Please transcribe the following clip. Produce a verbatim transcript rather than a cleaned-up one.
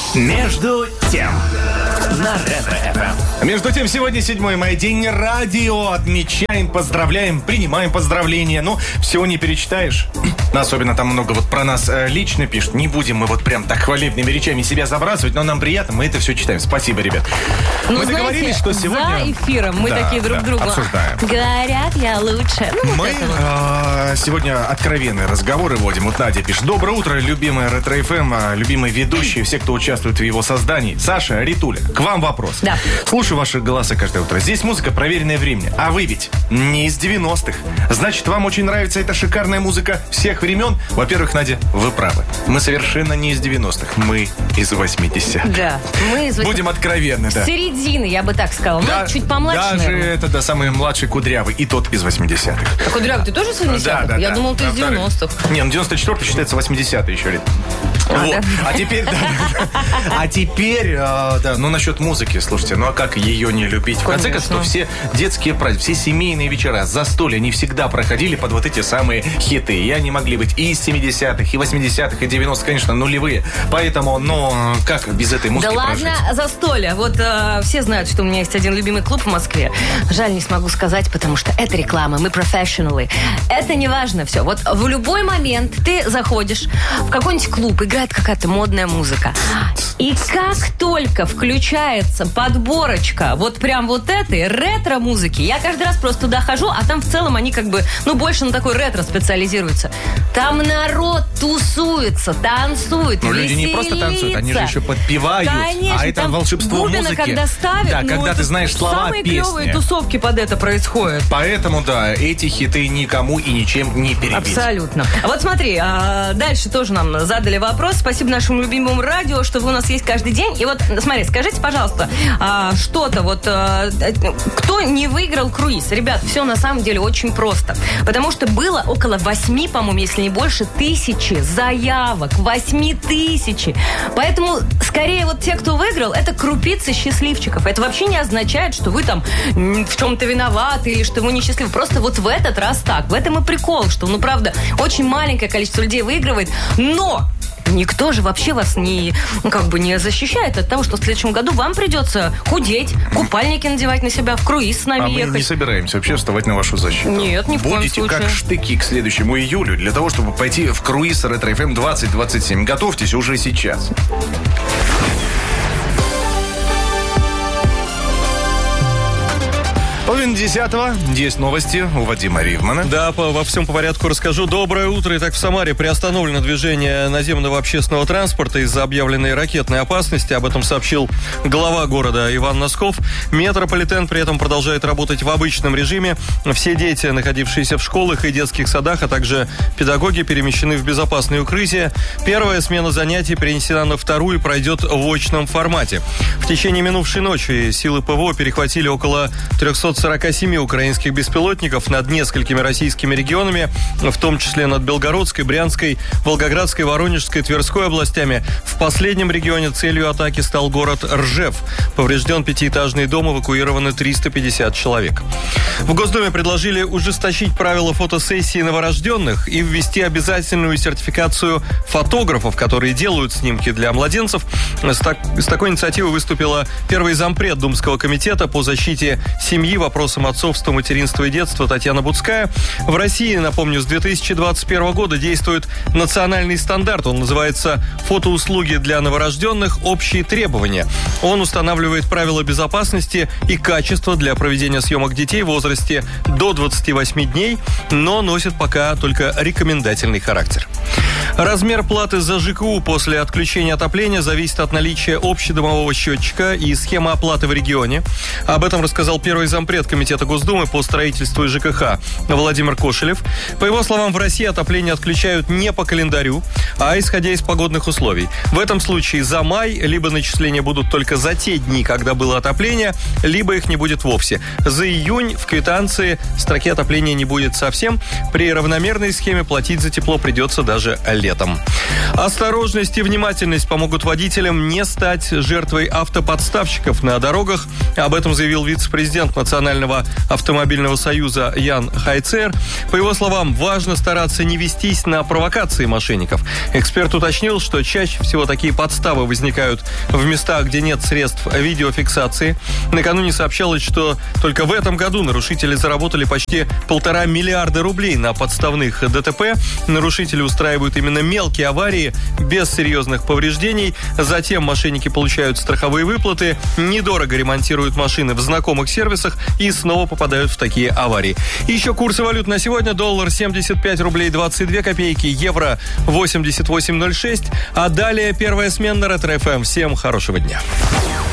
Между тем на Ретро-эф эм. Между тем, сегодня седьмое мая, день радио. Отмечаем, поздравляем, принимаем поздравления. Ну, всего не перечитаешь. Особенно там много вот про нас э, лично пишут. Не будем мы вот прям так хвалебными речами себя забрасывать, но нам приятно, мы это все читаем. Спасибо, ребят. Ну, мы знаете, договорились, что сегодня... за эфиром мы да, такие друг да, другу обсуждаем. Говорят, я лучше. Ну, вот мы это вот. э, сегодня откровенные разговоры водим. Вот Надя пишет. Доброе утро, любимая Ретро-эф эм, любимые ведущие, все, кто участвует в его создании. Саша, Ритуля, к вам вопрос. Да. Слушаю ваши голоса каждое утро. Здесь музыка, проверенная временем. А вы ведь не из девяностых. Значит, вам очень нравится эта шикарная музыка всех времен? Во-первых, Надя, вы правы. Мы совершенно не из девяностых. Мы из восьмидесятых. Да. Мы из Будем откровенны, да. середины, я бы так сказала. Да, Ну, чуть помладше, Даже наверное. это, да, самый младший Кудрявый. И тот из восьмидесятых. А Кудрявый, ты тоже из восьмидесятых? Да, да, Я да. думал, ты из Во-вторых- девяностых. Не, ну девяносто четвёртый считается восьмидесятый еще лет. А, Вот. да? А теперь, да, а теперь, э, да, ну насчет музыки, слушайте, ну а как ее не любить? В конце Конечно. концов, все детские праздники, все семейные вечера, застолья, они всегда проходили под вот эти самые хиты. И они могли быть и из семидесятых, и восьмидесятых, и девяностых, конечно, нулевые. Поэтому, ну, как без этой музыки Да прожить? ладно, застолье. Вот э, все знают, что у меня есть один любимый клуб в Москве. Жаль, не смогу сказать, потому что это реклама, мы профессионалы. Это не важно все. Вот в любой момент ты заходишь в какой-нибудь клуб, играет какая-то модная музыка. И как только включается подборочка вот прям вот этой ретро-музыки, я каждый раз просто туда хожу, а там в целом они как бы, ну, больше на такой ретро специализируются. Там народ тусуется, танцует, Ну, люди не просто танцуют, они же еще подпевают. Конечно, а это там волшебство Губина, музыки. когда ставят, Да, ну, когда это ты знаешь слова самые песни. клевые тусовки под это происходят. Поэтому, да, эти хиты никому и ничем не перебить. Абсолютно. А вот смотри, а, дальше тоже нам задали вопрос. Спасибо нашему любимому радио, что вы у нас есть каждый день. И вот, смотри, скажите, пожалуйста, а, что-то вот, а, кто не выиграл круиз? Ребят, все на самом деле очень просто. Потому что было около восьми, по-моему, если не больше, тысячи заявок. Восьми тысячи. Поэтому, скорее, вот те, кто выиграл, это крупицы счастливчиков. Это вообще не означает, что вы там м, в чем-то виноваты или что вы несчастливы. Просто вот в этот раз так. В этом и прикол, что, ну, правда, очень маленькое количество людей выигрывает, но никто же вообще вас не, ну, как бы не защищает от того, что в следующем году вам придется худеть, купальники надевать на себя, в круиз с нами А мы ехать. не собираемся вообще вставать на вашу защиту. Нет, ни в коем Будете случае. как штыки к следующему июлю для того, чтобы пойти в круиз Ретро-эф эм двадцать двадцать семь. Готовьтесь уже сейчас. Половина десятого. Есть новости у Вадима Ривмана. Да, по, во всем по порядку расскажу. Доброе утро. Итак, в Самаре приостановлено движение наземного общественного транспорта из-за объявленной ракетной опасности. Об этом сообщил глава города Иван Носков. Метрополитен при этом продолжает работать в обычном режиме. Все дети, находившиеся в школах и детских садах, а также педагоги, перемещены в безопасные укрытия. Первая смена занятий перенесена на вторую и пройдет в очном формате. В течение минувшей ночи силы ПВО перехватили около триста сорок семь украинских беспилотников над несколькими российскими регионами, в том числе над Белгородской, Брянской, Волгоградской, Воронежской, Тверской областями. В последнем регионе целью атаки стал город Ржев. Поврежден пятиэтажный дом, эвакуированы триста пятьдесят человек. В Госдуме предложили ужесточить правила фотосессии новорожденных и ввести обязательную сертификацию фотографов, которые делают снимки для младенцев. С, так, с такой инициативой выступила первый зампред Думского комитета по защите семьи, вопросам отцовства, материнства и детства Татьяна Буцкая. В России, напомню, с две тысячи двадцать первого года действует национальный стандарт. Он называется «Фотоуслуги для новорожденных. Общие требования». Он устанавливает правила безопасности и качества для проведения съемок детей в возрасте до двадцати восьми дней, но носит пока только рекомендательный характер. Размер платы за ЖКУ после отключения отопления зависит от наличия общедомового счетчика и схемы оплаты в регионе. Об этом рассказал первый зампред Комитета Госдумы по строительству и ЖКХ Владимир Кошелев. По его словам, в России отопление отключают не по календарю, а исходя из погодных условий. В этом случае за май либо начисления будут только за те дни, когда было отопление, либо их не будет вовсе. За июнь в квитанции строки отопления не будет совсем. При равномерной схеме платить за тепло придется даже летом. Осторожность и внимательность помогут водителям не стать жертвой автоподставщиков на дорогах. Об этом заявил вице-президент Национального Национального автомобильного союза Ян Хайцер. По его словам, важно стараться не вестись на провокации мошенников. Эксперт уточнил, что чаще всего такие подставы возникают в местах, где нет средств видеофиксации. Накануне сообщалось, что только в этом году нарушители заработали почти полтора миллиарда рублей на подставных ДТП. Нарушители устраивают именно мелкие аварии без серьезных повреждений. Затем мошенники получают страховые выплаты, недорого ремонтируют машины в знакомых сервисах и снова попадают в такие аварии. Еще курсы валют на сегодня. Доллар семьдесят пять рублей двадцать две копейки, евро восемьдесят восемь ноль шесть. А далее первая смена на Ретро-ФМ. Всем хорошего дня.